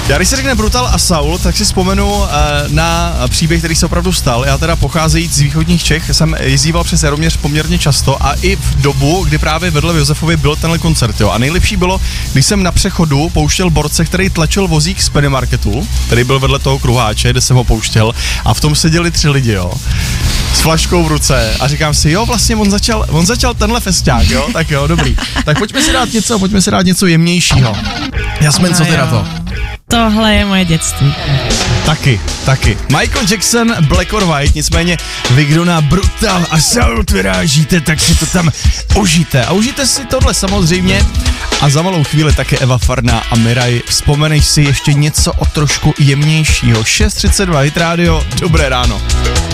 Já když se řekne Brutal a Saul, tak si vzpomenu na příběh, který se opravdu stal. Já teda pocházejíc z východních Čech jsem jezdíval přes Jaroměř poměrně často a i v dobu, kdy právě vedle v Josefově byl tenhle koncert, jo. A nejlepší bylo, když jsem na přechodu pouštěl borce, který tlačil vozík z Penny Marketu, který byl vedle toho kruháče, kde jsem ho pouštěl, a v tom seděli 3 lidi, jo. S flaškou v ruce a říkám si, jo, vlastně on začal tenhle festák, jo, tak jo, dobrý. Tak pojďme si dát něco jemnějšího. Jasmin, co ty na to? Tohle je moje dětství. Taky. Michael Jackson, Black or White, nicméně vy, kdo na Brutal a Saul vyrážíte, tak si to tam užijte. A užijte si tohle samozřejmě. A za malou chvíli také Eva Farná a Miraj. Vzpomeneš si ještě něco o trošku jemnějšího. 6:32 Hit Radio, dobré ráno.